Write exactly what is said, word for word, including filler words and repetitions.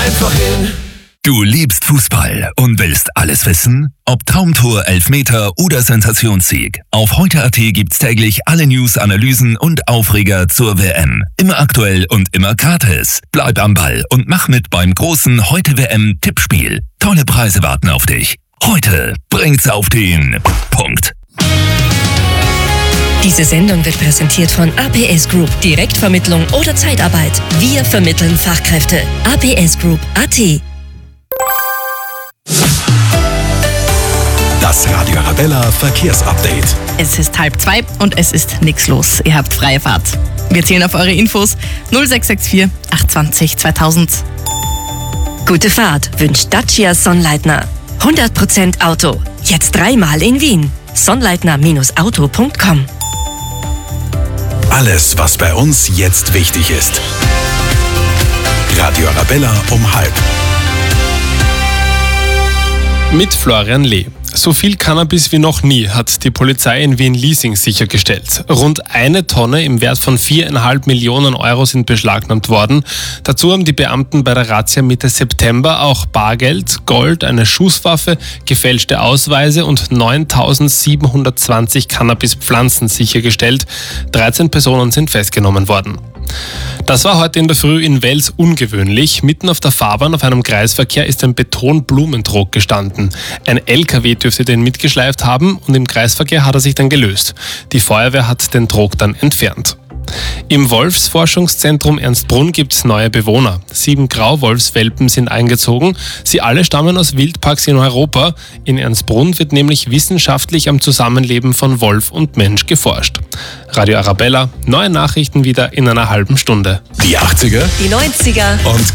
einfach hin. Du liebst Fußball und willst alles wissen? Ob Traumtor, Elfmeter oder Sensationssieg. Auf heute punkt at gibt's täglich alle News, Analysen und Aufreger zur W M. Immer aktuell und immer gratis. Bleib am Ball und mach mit beim großen Heute W M-Tippspiel. Tolle Preise warten auf dich. Heute bringt's auf den Punkt. Diese Sendung wird präsentiert von A P S Group. Direktvermittlung oder Zeitarbeit. Wir vermitteln Fachkräfte. A P S Group punkt at. Das Radio Arabella Verkehrsupdate. Es ist halb zwei und es ist nichts los. Ihr habt freie Fahrt. Wir zählen auf eure Infos null sechs sechs vier acht zwei null zweitausend. Gute Fahrt wünscht Dacia Sonnleitner. hundert Prozent Auto. Jetzt dreimal in Wien. sonnleitner Bindestrich auto punkt com. Alles, was bei uns jetzt wichtig ist. Radio Arabella um halb. Mit Florian Lee. So viel Cannabis wie noch nie hat die Polizei in Wien-Liesing sichergestellt. Rund eine Tonne im Wert von viereinhalb Millionen Euro sind beschlagnahmt worden. Dazu haben die Beamten bei der Razzia Mitte September auch Bargeld, Gold, eine Schusswaffe, gefälschte Ausweise und neuntausendsiebenhundertzwanzig Cannabispflanzen sichergestellt. dreizehn Personen sind festgenommen worden. Das war heute in der Früh in Wels ungewöhnlich. Mitten auf der Fahrbahn auf einem Kreisverkehr ist ein Betonblumentrog gestanden. Ein L K W dürfte den mitgeschleift haben und im Kreisverkehr hat er sich dann gelöst. Die Feuerwehr hat den Trog dann entfernt. Im Wolfsforschungszentrum Ernstbrunn gibt es neue Bewohner. Sieben Grauwolfswelpen sind eingezogen. Sie alle stammen aus Wildparks in Europa. In Ernstbrunn wird nämlich wissenschaftlich am Zusammenleben von Wolf und Mensch geforscht. Radio Arabella, neue Nachrichten wieder in einer halben Stunde. Die achtziger Die neunziger und